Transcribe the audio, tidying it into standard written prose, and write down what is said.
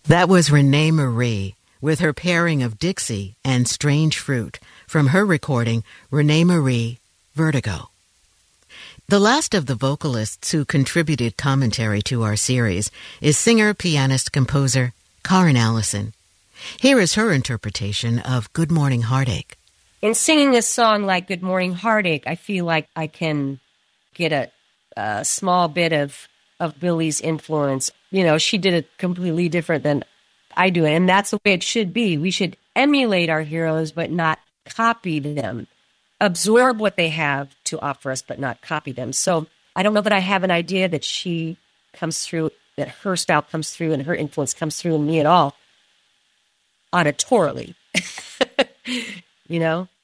That was Renee Marie with her pairing of Dixie and Strange Fruit from her recording Renee Marie, Vertigo. The last of the vocalists who contributed commentary to our series is singer, pianist, composer Karen Allison. Here is her interpretation of Good Morning Heartache. In singing a song like Good Morning Heartache, I feel like I can get a small bit of Billie's influence. You know, she did it completely different than I do it, and that's the way it should be. We should emulate our heroes, but not copy them. Absorb what they have to offer us, but not copy them. So I don't know that I have an idea that she comes through, that her style comes through and her influence comes through in me at all auditorily. You know?